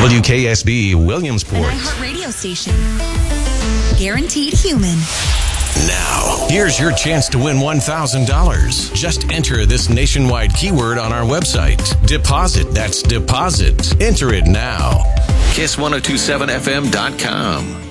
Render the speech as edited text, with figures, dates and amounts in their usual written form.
WKSB Williamsport. An iHeart radio station. Guaranteed human. Now, here's your chance to win $1,000. Just enter this nationwide keyword on our website. Deposit. That's deposit. Enter it now. Kiss1027fm.com.